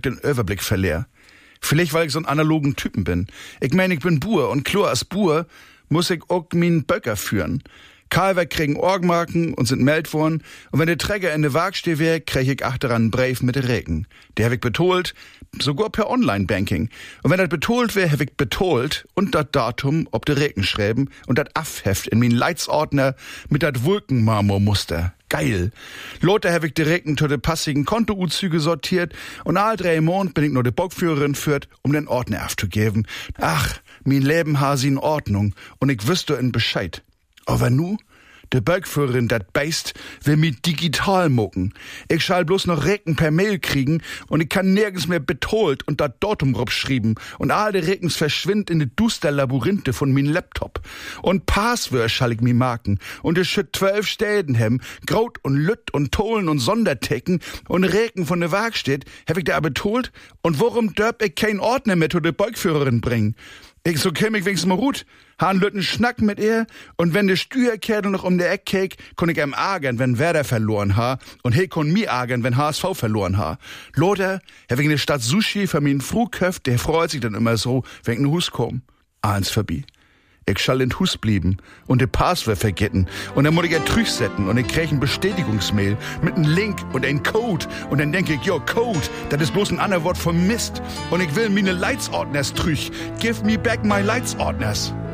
den Überblick verliere. Vielleicht, weil ich so einen analogen Typen bin. Ich meine, ich bin Buhr und klar als Buhr muss ich auch meinen Böcker führen. Kalver kriegen Orgmarken und sind meldt worden. Und wenn der Träger in der Waagsteh wär, krieg ich achteran einen Brief mit der Reken. Der hab ich betolt, sogar per Online-Banking. Und wenn das betolt wär, hab ich betolt und das Datum ob der Reken schreiben und das Affheft in mein Leitsordner mit dat Wolkenmarmormuster. Geil. Lothar hab ich direkt zu de passigen Kontouzüge sortiert und all 3 Monate bin ich nur de Bockführerin führt, um den Ordner aufzugeben. Ach, mein Leben ha sie in Ordnung und ich wüsste in Bescheid. Aber nu, de Böckführerin, dat Beist, will mich digital mucken. Ich schall bloß noch Reken per Mail kriegen und ich kann nirgends mehr betolt und dat Datum schrieben und all de Rekens verschwind in de duster Labyrinthe von min Laptop. Und Passwörter schall ich mi marken und es schütt 12 Städen hem, Graut und Lütt und Tolen und Sondertecken und Reken von de Waagstedt, hab ich da betolt und warum dörp ich kein Ordner mehr zu de Böckführerin bringen? Ich so käm ich wenigstens mal gut. Han lütten Schnack mit ihr und wenn der Steuerkerl noch um der Eck keek, kon ich ihm ärgern, wenn Werder verloren ha und he kon mi ärgern, wenn HSV verloren ha. Lothar, er wegen der Stadt Sushi für min Fruhköft, der freut sich dann immer so, wenn ich in Hus komm. Eins vorbei. Ich schall in Hus blieben und de Passwort vergessen und dann muss ich Trüch setzen und ich krieg ein Bestätigungsmail mit einem Link und ein Code und dann denke ich, jo, Code, das ist bloß ein anderes Wort für Mist und ich will meine Leitsordners Trüch. Give me back my Leitsordners.